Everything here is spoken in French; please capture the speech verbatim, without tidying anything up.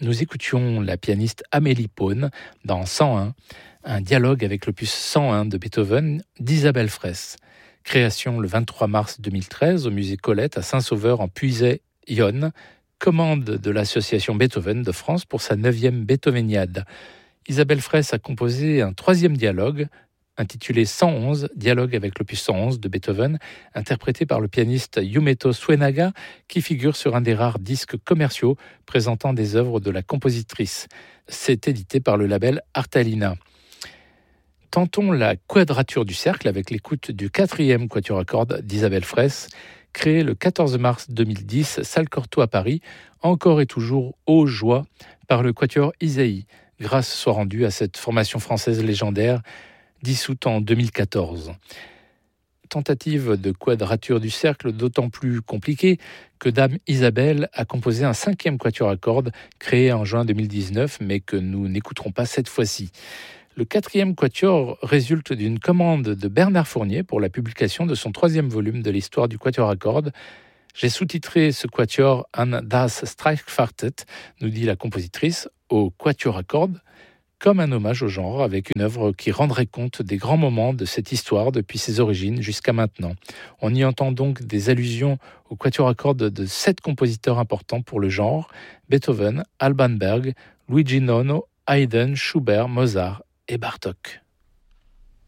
nous écoutions la pianiste Amélie Paune dans cent un, un dialogue avec l'opus cent un de Beethoven d'Isabelle Fraisse. Création le vingt-trois mars deux mille treize au musée Colette à Saint-Sauveur en Puisay-Yonne, commande de l'association Beethoven de France pour sa neuvième Beethoveniade. Isabelle Fraisse a composé un troisième dialogue intitulé cent onze, dialogue avec l'opus cent onze de Beethoven, interprété par le pianiste Yumeto Suenaga, qui figure sur un des rares disques commerciaux présentant des œuvres de la compositrice. C'est édité par le label Artalina. Tentons la quadrature du cercle avec l'écoute du quatrième quatuor à cordes d'Isabelle Fraisse, créé le quatorze mars deux mille dix, salle Cortot à Paris, encore et toujours ô joie, par le quatuor Isaïe. Grâce soit rendue à cette formation française légendaire, dissoute en deux mille quatorze. Tentative de quadrature du cercle d'autant plus compliquée que Dame Isabelle a composé un cinquième quatuor à cordes créé en juin deux mille dix-neuf, mais que nous n'écouterons pas cette fois-ci. Le quatrième quatuor résulte d'une commande de Bernard Fournier pour la publication de son troisième volume de l'histoire du quatuor à cordes. J'ai sous-titré ce quatuor An das Streichquartett, nous dit la compositrice, au quatuor à cordes, comme un hommage au genre, avec une œuvre qui rendrait compte des grands moments de cette histoire depuis ses origines jusqu'à maintenant. On y entend donc des allusions au quatuor à cordes de sept compositeurs importants pour le genre: Beethoven, Alban Berg, Luigi Nono, Haydn, Schubert, Mozart et Bartók.